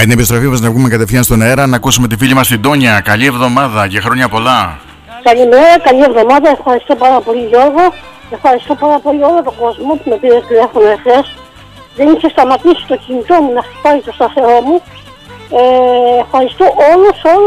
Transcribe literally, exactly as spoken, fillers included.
την επιστροφή μας να βγούμε κατευθείαν στον αέρα, να ακούσουμε τη φίλη μας την Τόνια. Καλή εβδομάδα και χρόνια πολλά. Καλημέρα, καλή εβδομάδα. Ευχαριστώ πάρα πολύ, Γιώργο. Ευχαριστώ πάρα πολύ όλο τον κόσμο που με πήρε τηλέφωνο εχθές. Δεν είχε σταματήσει το κινητό μου να χτυπάει το σταθερό μου. Ε, ευχαριστώ όλους, όλους.